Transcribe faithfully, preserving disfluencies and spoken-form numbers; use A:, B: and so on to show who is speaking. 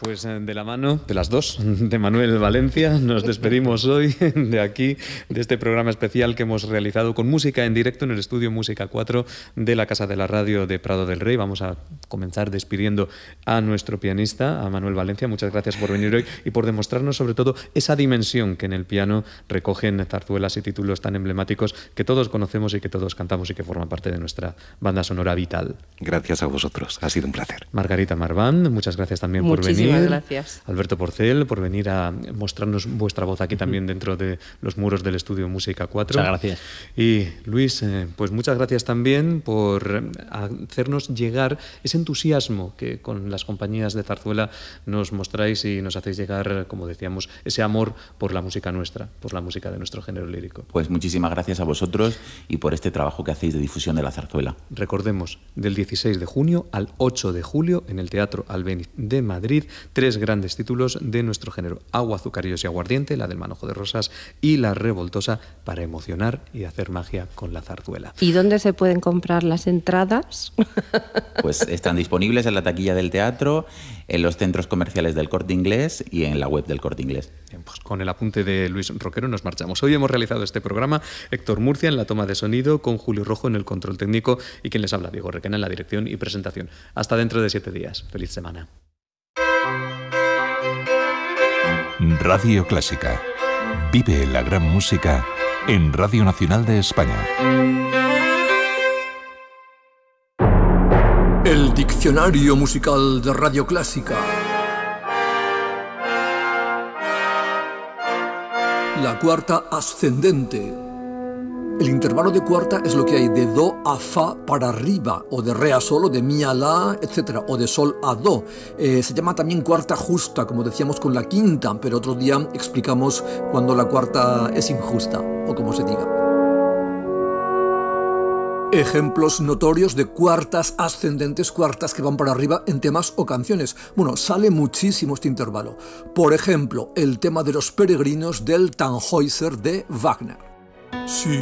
A: Pues de la mano de las dos, de Manuel Valencia, nos despedimos hoy de aquí, de este programa especial que hemos realizado con música en directo en el estudio Música cuatro de la Casa de la Radio de Prado del Rey. Vamos a comenzar despidiendo a nuestro pianista, a Manuel Valencia. Muchas gracias por venir hoy y por demostrarnos sobre todo esa dimensión que en el piano recogen zarzuelas y títulos tan emblemáticos que todos conocemos y que todos cantamos y que forman parte de nuestra banda sonora vital.
B: Gracias a vosotros, ha sido un placer.
A: Margarita Marván, muchas gracias también por venir.
C: Muchísimas gracias.
A: Alberto Porcel, por venir a mostrarnos vuestra voz aquí también dentro de los muros del estudio Música cuatro.
D: Muchas gracias.
A: Y Luis, eh, pues muchas gracias también por hacernos llegar ese entusiasmo que con las compañías de zarzuela nos mostráis y nos hacéis llegar, como decíamos, ese amor por la música nuestra, por la música de nuestro género lírico.
E: Pues muchísimas gracias a vosotros y por este trabajo que hacéis de difusión de la zarzuela.
A: Recordemos, del dieciséis de junio al ocho de julio en el Teatro Albéniz de Madrid, tres grandes títulos de nuestro género: Agua, Azucarillos y Aguardiente, la del Manojo de Rosas, y La Revoltosa, para emocionar y hacer magia con la zarzuela.
C: ¿Y dónde se pueden comprar las entradas?
E: Pues están disponibles en la taquilla del teatro, en los centros comerciales del Corte Inglés y en la web del Corte Inglés.
A: Bien, pues con el apunte de Luis Roquero nos marchamos. Hoy hemos realizado este programa Héctor Murcia en la toma de sonido, con Julio Rojo en el control técnico y quien les habla, Diego Requena, en la dirección y presentación. Hasta dentro de siete días. Feliz semana.
F: Radio Clásica. Vive la gran música en Radio Nacional de España.
G: El diccionario musical de Radio Clásica. La cuarta ascendente. El intervalo de cuarta es lo que hay de do a fa para arriba, o de re a sol, o de mi a la, etcétera, o de sol a do. Eh, se llama también cuarta justa, como decíamos con la quinta, pero otro día explicamos cuando la cuarta es injusta, o como se diga. Ejemplos notorios de cuartas ascendentes, cuartas que van para arriba en temas o canciones. Bueno, sale muchísimo este intervalo. Por ejemplo, el tema de los peregrinos del Tannhäuser de Wagner. Sí.